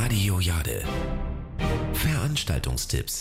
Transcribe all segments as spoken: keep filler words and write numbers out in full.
Radio Jade. Veranstaltungstipps.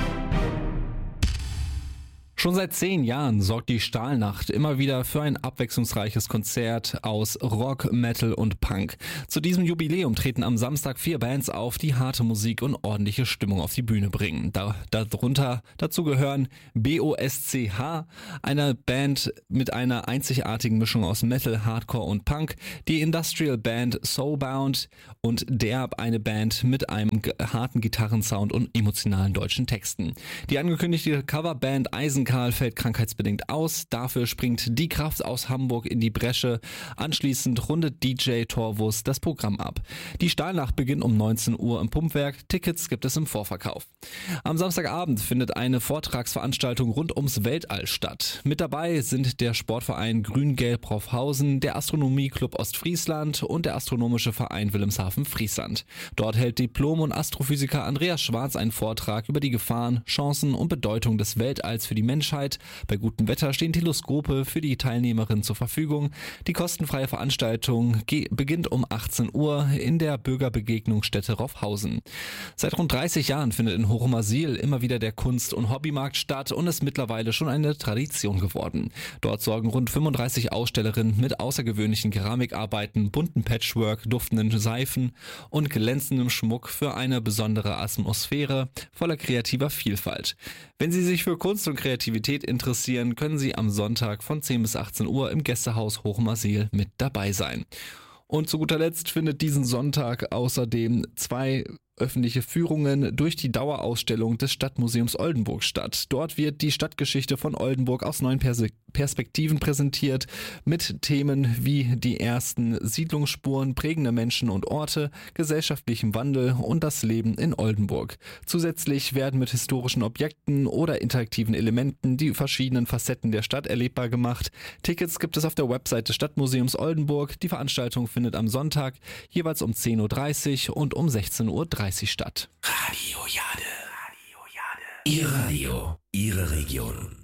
Schon seit zehn Jahren sorgt die Stahlnacht immer wieder für ein abwechslungsreiches Konzert aus Rock, Metal und Punk. Zu diesem Jubiläum treten am Samstag vier Bands auf, die harte Musik und ordentliche Stimmung auf die Bühne bringen. Da, darunter dazu gehören B O S C H, eine Band mit einer einzigartigen Mischung aus Metal, Hardcore und Punk, die Industrial Band Soulbound und Derb, eine Band mit einem harten Gitarrensound und emotionalen deutschen Texten. Die angekündigte Coverband Eisenkarl fällt krankheitsbedingt aus, dafür springt Die Kraft aus Hamburg in die Bresche. Anschließend rundet D J Torvus das Programm ab. Die Stahlnacht beginnt um neunzehn Uhr im Pumpwerk, Tickets gibt es im Vorverkauf. Am Samstagabend findet eine Vortragsveranstaltung rund ums Weltall statt. Mit dabei sind der Sportverein Grün-Gelb Raufhausen, der Astronomie-Club Ostfriesland und der Astronomische Verein Wilhelmshaven-Friesland. Dort hält Diplom- und Astrophysiker Andreas Schwarz einen Vortrag über die Gefahren, Chancen und Bedeutung des Weltalls für die Menschheit. Bei gutem Wetter stehen Teleskope für die Teilnehmerinnen zur Verfügung. Die kostenfreie Veranstaltung beginnt um achtzehn Uhr in der Bürgerbegegnungsstätte Raufhausen. Seit rund dreißig Jahren findet in Hochomersiel immer wieder der Kunst- und Hobbymarkt statt und ist mittlerweile schon eine Tradition geworden. Dort sorgen rund fünfunddreißig Ausstellerinnen mit außergewöhnlichen Keramikarbeiten, bunten Patchwork, duftenden Seifen und glänzendem Schmuck für eine besondere Atmosphäre voller kreativer Vielfalt. Wenn Sie sich für Kunst und Kreativität interessieren, können Sie am Sonntag von zehn bis achtzehn Uhr im Gästehaus Hochomersiel mit dabei sein. Und zu guter Letzt findet diesen Sonntag außerdem zwei öffentliche Führungen durch die Dauerausstellung des Stadtmuseums Oldenburg statt. Dort wird die Stadtgeschichte von Oldenburg aus neuen Pers- Perspektiven präsentiert, mit Themen wie die ersten Siedlungsspuren, prägende Menschen und Orte, gesellschaftlichem Wandel und das Leben in Oldenburg. Zusätzlich werden mit historischen Objekten oder interaktiven Elementen die verschiedenen Facetten der Stadt erlebbar gemacht. Tickets gibt es auf der Website des Stadtmuseums Oldenburg. Die Veranstaltung findet am Sonntag jeweils um zehn Uhr dreißig und um sechzehn Uhr dreißig statt. Radio Jade. Radio Jade. Ihr Radio, Ihre Region.